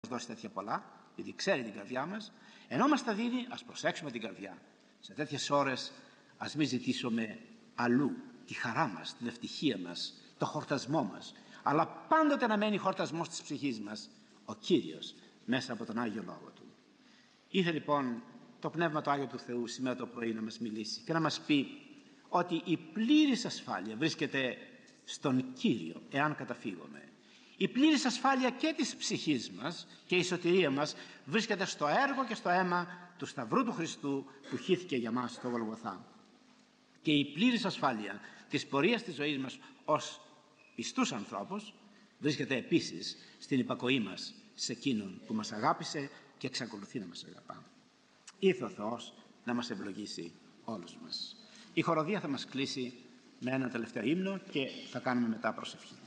δώσει τέτοια πολλά, γιατί ξέρει την καρδιά μας. Ενώ μας τα δίνει, ας προσέξουμε την καρδιά. Σε τέτοιες ώρες ας μην ζητήσουμε αλλού τη χαρά μας, την ευτυχία μας, το χορτασμό μας, αλλά πάντοτε να μένει χορτασμός της ψυχής μας ο Κύριος μέσα από τον Άγιο Λόγο Του. Ήρθε λοιπόν το Πνεύμα το Άγιο του Θεού σήμερα το πρωί να μας μιλήσει και να μας πει ότι η πλήρης ασφάλεια βρίσκεται στον Κύριο εάν καταφύγουμε. Η πλήρης ασφάλεια και της ψυχής μας και η σωτηρία μας βρίσκεται στο έργο και στο αίμα του Σταυρού του Χριστού που χύθηκε για μας στο Γολγοθά. Και η πλήρης ασφάλεια της πορείας της ζωής μας ως πιστούς ανθρώπους βρίσκεται επίσης στην υπακοή μας σε Εκείνον που μας αγάπησε και εξακολουθεί να μας αγαπά. Ήρθε ο Θεός να μας ευλογήσει όλους μας. Η χοροδία θα μας κλείσει με ένα τελευταίο ύμνο και θα κάνουμε μετά προσευχή.